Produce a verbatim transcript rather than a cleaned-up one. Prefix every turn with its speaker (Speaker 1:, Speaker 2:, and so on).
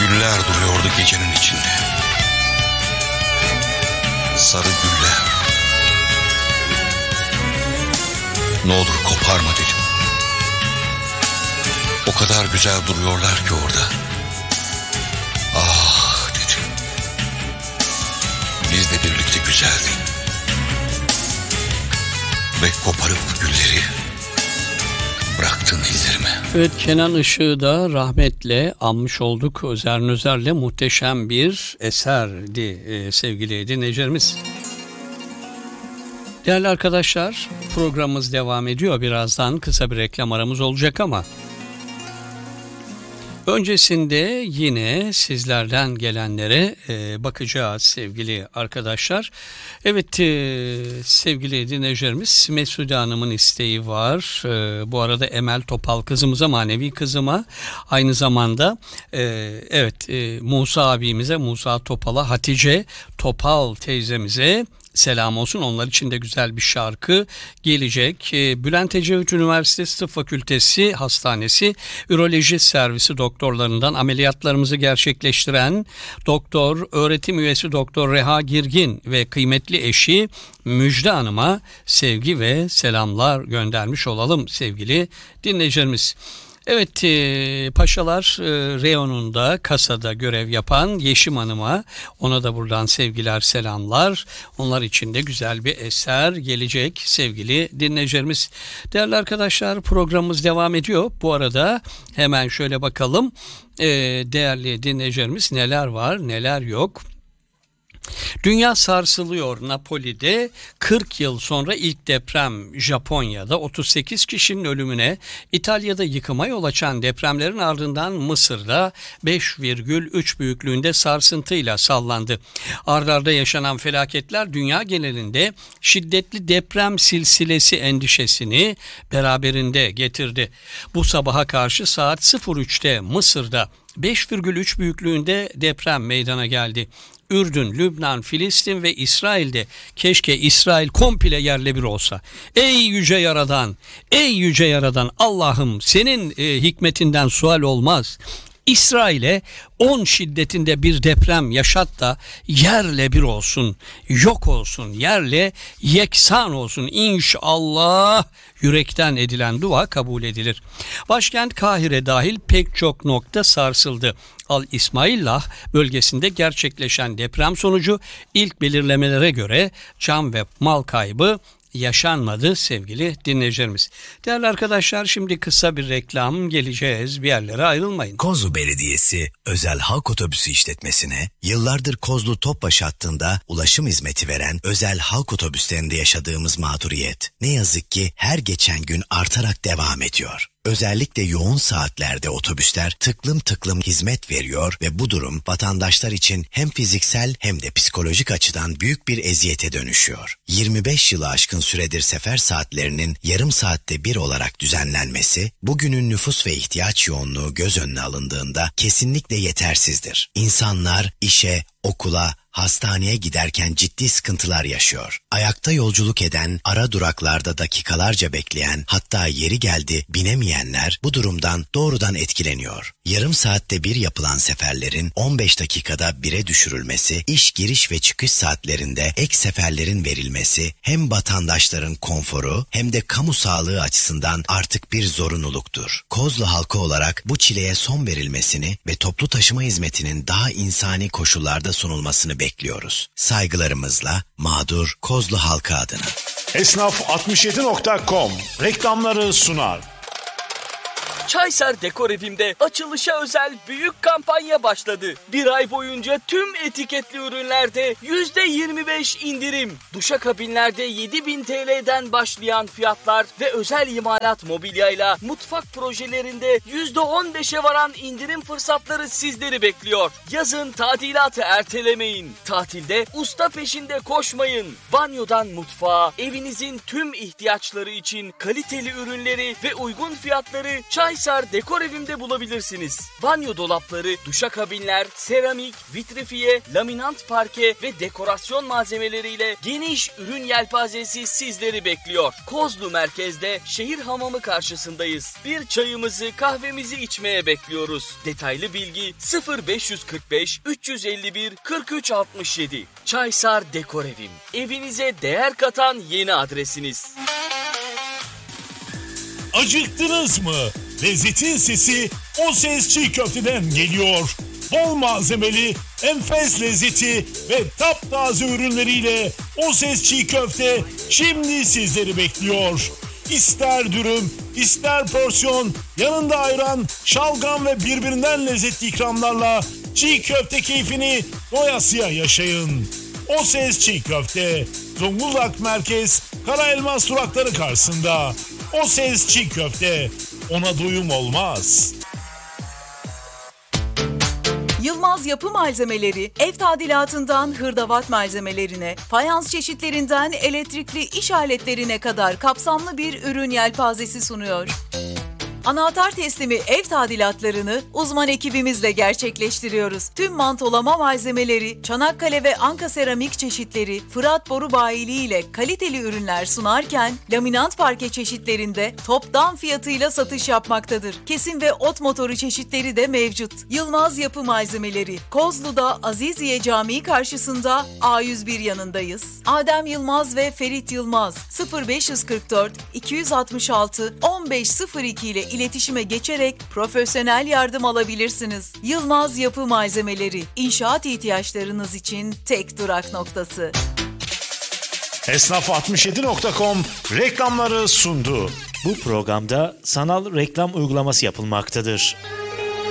Speaker 1: Güller duruyordu gecenin içinde. Sarı güller. Ne olur koparma dedim. O kadar güzel duruyorlar ki orada. Ah dedim. Biz de birlikte güzeldik. Ve koparıp gülleri bıraktın izlerime.
Speaker 2: Evet, Kenan Işık'ı da rahmetle anmış olduk. Özer Nözer'le muhteşem bir eserdi e, sevgili dinleyicilerimiz. Değerli arkadaşlar, programımız devam ediyor. Birazdan kısa bir reklam aramız olacak ama öncesinde yine sizlerden gelenlere e, bakacağız sevgili arkadaşlar. Evet e, sevgili dinleyicilerimiz, Mesude Hanım'ın isteği var. E, bu arada Emel Topal kızımıza, manevi kızıma, aynı zamanda e, evet e, Musa abimize, Musa Topal'a, Hatice Topal teyzemize selam olsun. Onlar için de güzel bir şarkı gelecek. Bülent Ecevit Üniversitesi Tıp Fakültesi Hastanesi Üroloji Servisi doktorlarından ameliyatlarımızı gerçekleştiren doktor, öğretim üyesi Doktor Reha Girgin ve kıymetli eşi Müjde Hanım'a sevgi ve selamlar göndermiş olalım sevgili dinleyicilerimiz. Evet, e, Paşalar e, reyonunda kasada görev yapan Yeşim Hanım'a, ona da buradan sevgiler selamlar. Onlar için de güzel bir eser gelecek sevgili dinleyicilerimiz. Değerli arkadaşlar, programımız devam ediyor. Bu arada hemen şöyle bakalım e, değerli dinleyicilerimiz, neler var neler yok. Dünya sarsılıyor. Napoli'de kırk yıl sonra ilk deprem, Japonya'da otuz sekiz kişinin ölümüne, İtalya'da yıkıma yol açan depremlerin ardından Mısır'da beş virgül üç büyüklüğünde sarsıntıyla sallandı. Ard arda yaşanan felaketler dünya genelinde şiddetli deprem silsilesi endişesini beraberinde getirdi. Bu sabaha karşı saat sıfır üçte Mısır'da beş virgül üç büyüklüğünde deprem meydana geldi. Ürdün, Lübnan, Filistin ve İsrail'de keşke İsrail komple yerle bir olsa. Ey yüce yaradan, ey yüce yaradan, Allah'ım senin e, hikmetinden sual olmaz. İsrail'e on şiddetinde bir deprem yaşat da yerle bir olsun, yok olsun, yerle yeksan olsun. İnşallah yürekten edilen dua kabul edilir. Başkent Kahire dahil pek çok nokta sarsıldı. Al İsmaillah bölgesinde gerçekleşen deprem sonucu ilk belirlemelere göre can ve mal kaybı yaşanmadı sevgili dinleyicilerimiz. Değerli arkadaşlar, şimdi kısa bir reklam, geleceğiz, bir yerlere ayrılmayın.
Speaker 3: Kozlu Belediyesi özel halk otobüsü işletmesine yıllardır Kozlu Topbaşı hattında ulaşım hizmeti veren özel halk otobüslerinde yaşadığımız mağduriyet ne yazık ki her geçen gün artarak devam ediyor. Özellikle yoğun saatlerde otobüsler tıklım tıklım hizmet veriyor ve bu durum vatandaşlar için hem fiziksel hem de psikolojik açıdan büyük bir eziyete dönüşüyor. yirmi beş yılı aşkın süredir sefer saatlerinin yarım saatte bir olarak düzenlenmesi, bugünün nüfus ve ihtiyaç yoğunluğu göz önüne alındığında kesinlikle yetersizdir. İnsanlar işe, okula, hastaneye giderken ciddi sıkıntılar yaşıyor. Ayakta yolculuk eden, ara duraklarda dakikalarca bekleyen, hatta yeri geldi binemeyenler bu durumdan doğrudan etkileniyor. Yarım saatte bir yapılan seferlerin on beş dakikada bire düşürülmesi, iş giriş ve çıkış saatlerinde ek seferlerin verilmesi hem vatandaşların konforu hem de kamu sağlığı açısından artık bir zorunluluktur. Kozlu halkı olarak bu çileye son verilmesini ve toplu taşıma hizmetinin daha insani koşullarda sunulmasını bekliyoruz. Saygılarımızla mağdur Kozlu halkı adına.
Speaker 4: Esnaf altmış yedi nokta com reklamları sunar.
Speaker 5: Çayser Dekor Evim'de açılışa özel büyük kampanya başladı. Bir ay boyunca tüm etiketli ürünlerde yüzde yirmi beş indirim. Duşakabinlerde yedi bin T L'den başlayan fiyatlar ve özel imalat mobilyayla mutfak projelerinde yüzde on beşe varan indirim fırsatları sizleri bekliyor. Yazın tadilatı ertelemeyin. Tatilde usta peşinde koşmayın. Banyodan mutfağa, evinizin tüm ihtiyaçları için kaliteli ürünleri ve uygun fiyatları Çayser Çaysar Dekor Evim'de bulabilirsiniz. Banyo dolapları, duşakabinler, seramik, vitrifiye, laminant parke ve dekorasyon malzemeleriyle geniş ürün yelpazesi sizleri bekliyor. Kozlu merkezde şehir hamamı karşısındayız. Bir çayımızı, kahvemizi içmeye bekliyoruz. Detaylı bilgi sıfır beş kırk beş üç yüz elli bir kırk üç altmış yedi. Çaysar Dekor Evim. Evinize değer katan yeni adresiniz.
Speaker 6: Acıktınız mı? Lezzetin sesi O Ses Çiğ Köfte'den geliyor. Bol malzemeli, enfes lezzeti ve taptaze ürünleriyle O Ses Çiğ Köfte şimdi sizleri bekliyor. İster dürüm, ister porsiyon, yanında ayran, şalgam ve birbirinden lezzetli ikramlarla çiğ köfte keyfini doyasıya yaşayın. O Ses Çiğ Köfte, Zonguldak Merkez, Karaelmas durakları karşısında. O Ses Çiğ Köfte, ona doyum olmaz.
Speaker 7: Yılmaz Yapı Malzemeleri, ev tadilatından hırdavat malzemelerine, fayans çeşitlerinden elektrikli iş aletlerine kadar kapsamlı bir ürün yelpazesi sunuyor. Anahtar teslimi ev tadilatlarını uzman ekibimizle gerçekleştiriyoruz. Tüm mantolama malzemeleri, Çanakkale ve Anka seramik çeşitleri, Fırat Boru Bayiliği ile kaliteli ürünler sunarken, laminant parke çeşitlerinde toptan fiyatıyla satış yapmaktadır. Kesim ve ot motoru çeşitleri de mevcut. Yılmaz Yapı Malzemeleri, Kozlu'da Aziziye Camii karşısında A yüz bir yanındayız. Adem Yılmaz ve Ferit Yılmaz sıfır beş kırk dört iki altı altı on beş sıfır iki ile iletişime geçerek profesyonel yardım alabilirsiniz. Yılmaz Yapı Malzemeleri, inşaat ihtiyaçlarınız için tek durak noktası.
Speaker 4: Esnaf altmış yedi nokta com reklamları sundu.
Speaker 8: Bu programda sanal reklam uygulaması yapılmaktadır.